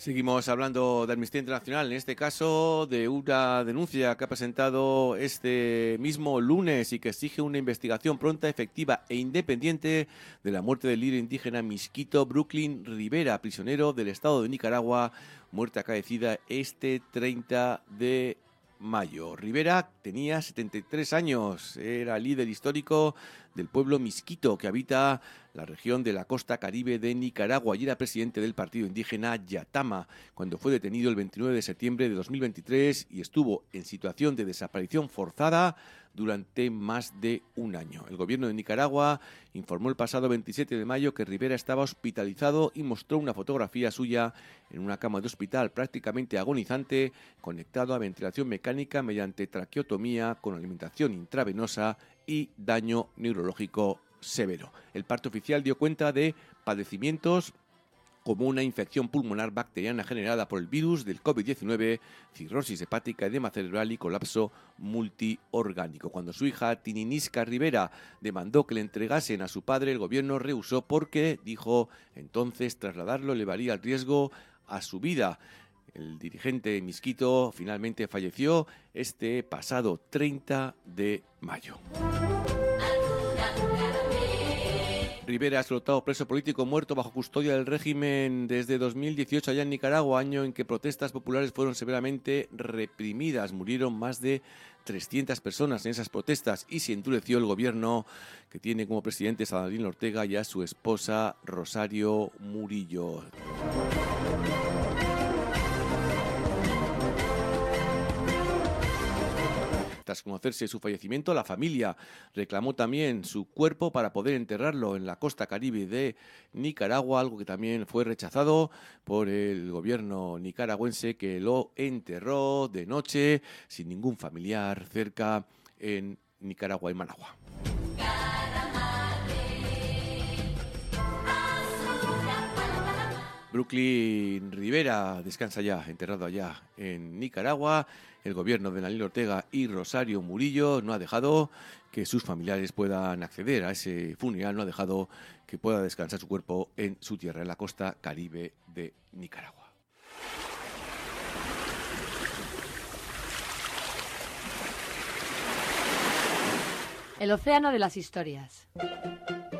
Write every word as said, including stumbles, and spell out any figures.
Seguimos hablando de Amnistía Internacional, en este caso de una denuncia que ha presentado este mismo lunes y que exige una investigación pronta, efectiva e independiente de la muerte del líder indígena Miskito Brooklyn Rivera, prisionero del estado de Nicaragua, muerte acaecida este treinta de mayo. Rivera tenía setenta y tres años, era líder histórico del pueblo Miskito que habita la región de la costa caribe de Nicaragua y era presidente del partido indígena Yatama cuando fue detenido el veintinueve de septiembre de dos mil veintitrés y estuvo en situación de desaparición forzada durante más de un año. El gobierno de Nicaragua informó el pasado veintisiete de mayo que Rivera estaba hospitalizado y mostró una fotografía suya en una cama de hospital prácticamente agonizante, conectado a ventilación mecánica mediante traqueotomía con alimentación intravenosa y daño neurológico severo. El parte oficial dio cuenta de padecimientos como una infección pulmonar bacteriana generada por el virus del COVID diecinueve, cirrosis hepática, edema cerebral y colapso multiorgánico. Cuando su hija Tininisca Rivera demandó que le entregasen a su padre, el gobierno rehusó porque, dijo, entonces trasladarlo elevaría el riesgo a su vida. El dirigente Miskito finalmente falleció este pasado treinta de mayo. Rivera ha explotado preso político muerto bajo custodia del régimen desde dos mil dieciocho allá en Nicaragua, año en que protestas populares fueron severamente reprimidas. Murieron más de trescientas personas en esas protestas y se endureció el gobierno que tiene como presidentes a Daniel Ortega y a su esposa Rosario Murillo. Tras conocerse su fallecimiento, la familia reclamó también su cuerpo para poder enterrarlo en la costa caribe de Nicaragua, algo que también fue rechazado por el gobierno nicaragüense, que lo enterró de noche sin ningún familiar cerca en Nicaragua y Managua. Brooklyn Rivera descansa ya, enterrado allá en Nicaragua. El gobierno de Daniel Ortega y Rosario Murillo no ha dejado que sus familiares puedan acceder a ese funeral, no ha dejado que pueda descansar su cuerpo en su tierra, en la costa caribe de Nicaragua. El océano de las historias.